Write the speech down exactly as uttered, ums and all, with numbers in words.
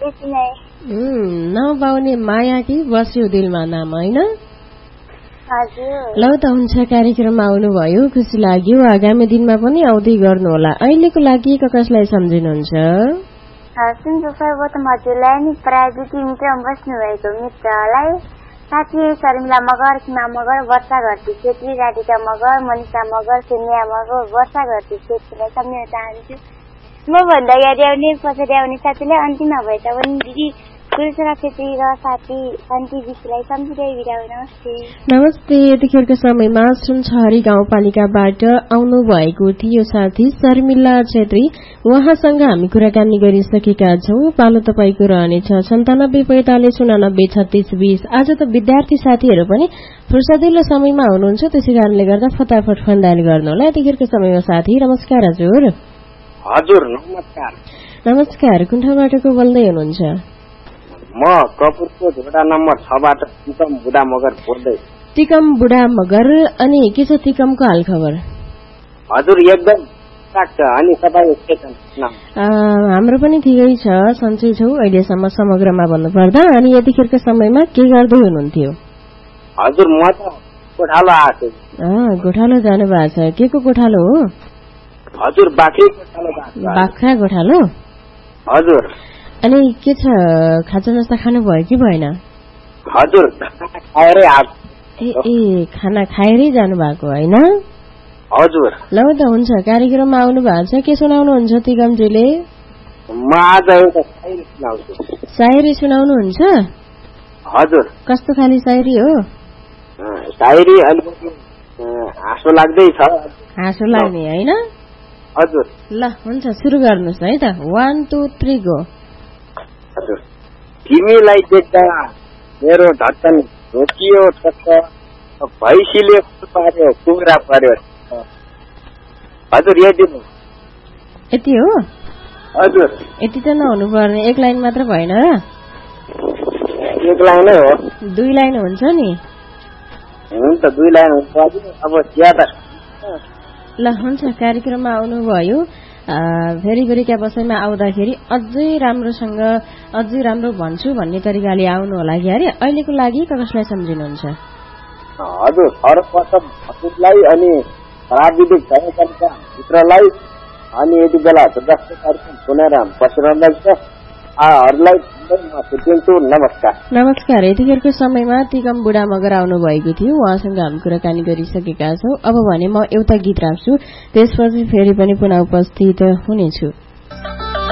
त्यति नै। नपाउने माया कि बस्यो दिलमा नाम होइन? हजुर। ल त हुन्छ, कार्यक्रममा आउनुभयो, खुसी लाग्यो। आगामी दिनमा पनि आउँदै गर्नुहोला। अहिलेको लागि कसलाई सम्झिनुहुन्छ? सुन्छु सर्वप्रथम हजुरलाई नि प्राविधिक मित्रमा बस्नुभएको मित्रलाई, साथी शर्मिला मगर, सीमा मगर, वर्षा घरती छेत्री, राधिका मगर, मनिषा मगर, सेनिया मगर, वर्षा घरती छेत्रीलाई सम्झिन चाहन्छु। म भन्दा अगाडि आउने पछाडि आउने साथीलाई, अन्तिममा भए तापनि दिदी गुरुसरा छेत्री र साथी शान्ति विषयलाई सम्झिँदै बिदा हुन। नमस्ते। नमस्ते। यतिखेरको समयमा सुनछहरी गाउँपालिकाबाट आउनु भएको थियो साथी शर्मिला छेत्री। उहाँसँग हामी कुराकानी गरिसकेका छौं। पालो तपाईँको रहनेछ सन्तानब्बे पैंतालिस उनानब्बे छत्तीस बीस। आज त विद्यार्थी साथीहरू पनि फुर्सदिलो समयमा हुनुहुन्छ, त्यसै कारणले गर्दा फटाफट फोन डायल गर्नु होला। यतिखेरको समयमा साथी नमस्कार। हजुर हजुर नमस्कार। नमस्कार। कुन ठाउँबाट को बोल्दै हुनुहुन्छ? म कपुरको झोडा नम्बर छ बाट टिकम बुढा मगर बोल्दै। टिकम बुढा मगर, अनि के छ टिकमको हाल खबर? हजुर एकदम ठिकठाक छ। अनि तपाईको के छ? हाम्रो पनि ठिकै छ, सन्चै छौ अहिलेसम्म समग्रमा भन्नुपर्दा। अनि यतिखेरको समयमा के गर्दै हुनुहुन्थ्यो? हजुर म त गोठालो आएको। गोठालो जानु भएको छ? के को गोठालो हो? हजुर बाख्रा गोठालो। बाख्रा गोठालो? हजुर। अनि के छ, खाजा नास्ता खानु भयो कि भएन? हजुर खाएरै आएको। ए ए खाना खाएरै जानु भएको होइन? हजुर। ल त हुन्छ, कार्यक्रममा आउनु भएको छ, के सुनाउनुहुन्छ तिगमजीले? म आज एउटा शायरी सुनाउँछु। शायरी सुनाउनुहुन्छ? हजुर। कस्तो खाली शायरी हो? शायरी अलिकति हाँसो लाग्दै छ। हाँसो लाग्ने होइन? हजुर। ल हुन्छ, सुरु गर्नुहोस् है त। One two three go. हजुर। तिमीलाई देख्दा मेरो धड्कन रोकियो ठक्क, भैँसीले पार्यो कुखुरा पर्यो। हजुर यति यति हो? हजुर। यति त नहुनु पर्ने, एक लाइन मात्र भएन र? एक लाइनै हो। दुई लाइन हुन्छ नि? हुन्छ दुई लाइन हुन्छ। अब ज्यादा ल हुन्छ, कार्यक्रममा आउनुभयो। फेरि फेरिका बसाइमा आउँदाखेरि अझै राम्रोसँग अझै राम्रो भन्छु भन्ने तरिकाले आउनु होला कि अरे। अहिलेको लागि कसलाई सम्झिनुहुन्छ? हजुर सर्वप्रथम हजुरलाई अनि प्राविधिक सहयोगका मित्रलाई, अनि यति बेला जस्तो कार्यक्रम सुनेर बसिरहँदैछहरूलाई नमस्कार। नमस्कार। यतिखेरको समयमा टिकम बुढा मगर आउनु भएको थियो, उहाँसँग हामी कुराकानी गरिसकेका छौं। अब भने म एउटा गीत राख्छु, त्यसपछि फेरि पनि पुनः उपस्थित हुनेछु।